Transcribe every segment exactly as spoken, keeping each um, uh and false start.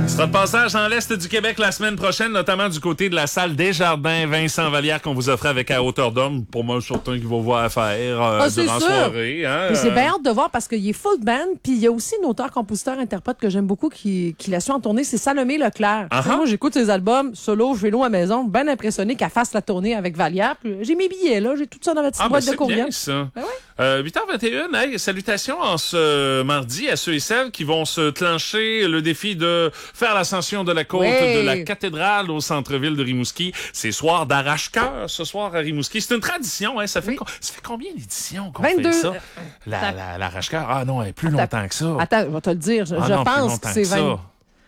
Sera de passage dans l'Est du Québec la semaine prochaine, notamment du côté de la salle Desjardins Vincent Vallière qu'on vous offrait avec À hauteur d'homme. Pour moi, je suis certain qu'il va voir à faire euh, ah, durant la soirée. Hein, J'ai euh... bien hâte de voir parce qu'il est full band. Puis il y a aussi une auteure, compositeur, interprète que j'aime beaucoup qui, qui l'a su en tournée, c'est Salomé Leclerc. Uh-huh. Moi, j'écoute ses albums solo, je vais loin à la maison, bien impressionné qu'elle fasse la tournée avec Vallière. Puis j'ai mes billets, là, j'ai tout ça dans ma petite ah, boîte ben, de courriel. Bien, ça. Ben ouais. Euh, huit heures vingt et une, hey, salutations en ce mardi à ceux et celles qui vont se clencher le défi de faire l'ascension de la côte ouais. de la cathédrale au centre-ville de Rimouski. C'est soir d'arrache-cœur ce soir à Rimouski. C'est une tradition, hein. Ça fait, oui. ça fait combien d'éditions qu'on vingt-deux fait ça? La, la, l'arrache-cœur? Ah non, elle est plus Attends, longtemps que ça. Attends, je vais te le dire. Je, ah je non, pense que c'est que vingt.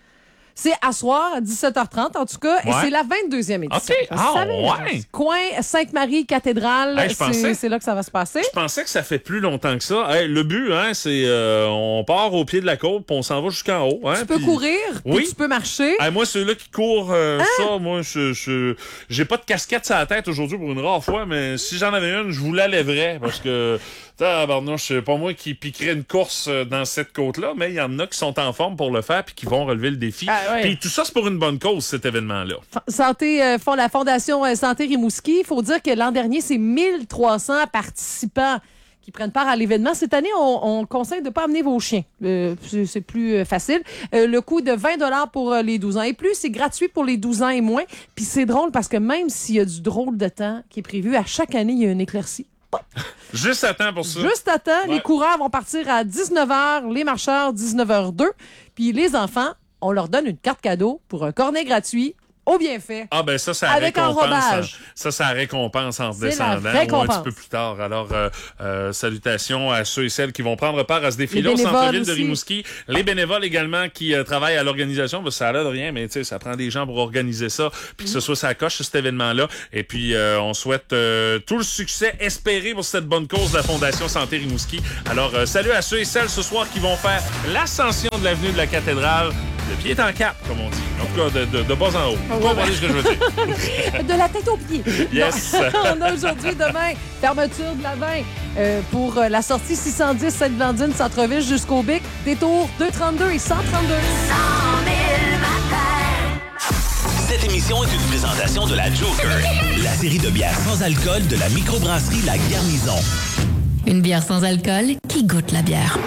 C'est à soir, à dix-sept heures trente, en tout cas, ouais. et c'est la vingt-deuxième édition. OK, ah savez, ouais. Coin Sainte-Marie-Cathédrale, hey, c'est, c'est là que ça va se passer. Je pensais que ça fait plus longtemps que ça. Hey, le but, hein, c'est euh, on part au pied de la côte, puis on s'en va jusqu'en haut. Hein, tu peux pis... courir, oui. tu peux marcher. Hey, moi, ceux-là qui courent euh, hein? ça, moi, je, je j'ai pas de casquette sur la tête aujourd'hui pour une rare fois, mais si j'en avais une, je vous la lèverais, parce que... Non, c'est pas moi qui piquerais une course dans cette côte-là, mais il y en a qui sont en forme pour le faire puis qui vont relever le défi. Ah, ouais. Puis tout ça, c'est pour une bonne cause, cet événement-là. Santé, euh, font la Fondation euh, Santé Rimouski. Il faut dire que l'an dernier, c'est mille trois cents participants qui prennent part à l'événement. Cette année, on, on conseille de ne pas amener vos chiens. Euh, c'est, c'est plus euh, facile. Euh, le coût de vingt dollars pour euh, les douze ans et plus, c'est gratuit pour les douze ans et moins. Puis c'est drôle parce que même s'il y a du drôle de temps qui est prévu, à chaque année, il y a une éclaircie. Juste à temps pour ça. Juste à temps. Ouais. Les coureurs vont partir à dix-neuf heures, les marcheurs dix-neuf heures deux. Puis les enfants, on leur donne une carte cadeau pour un cornet gratuit au bienfait. Ah ben ça, ça avec récompense. enrobage. Ça, ça récompense en c'est descendant ou un petit peu plus tard. Alors, euh, euh, salutations à ceux et celles qui vont prendre part à ce défi-là au centre-ville de Rimouski. Les bénévoles également qui euh, travaillent à l'organisation. Ben, ça a l'air de rien, mais tu sais, ça prend des gens pour organiser ça, puis que ce soit ça coche cet événement-là. Et puis, euh, on souhaite euh, tout le succès espéré pour cette bonne cause de la Fondation Santé Rimouski. Alors, euh, salut à ceux et celles ce soir qui vont faire l'ascension de l'avenue de la cathédrale. De pied en cap, comme on dit. En tout cas, de, de, de bas en haut. Vous comprenez ce que je veux dire. De la tête aux pieds. Yes. On a aujourd'hui, demain, fermeture de la vingt euh, pour euh, la sortie six cent dix Sainte-Blandine, Centre-Ville jusqu'au Bic. Détour deux cent trente-deux et cent trente-deux. cent mille matins. Cette émission est une présentation de la Joker, la série de bières sans alcool de la microbrasserie La Garnison. Une bière sans alcool qui goûte la bière.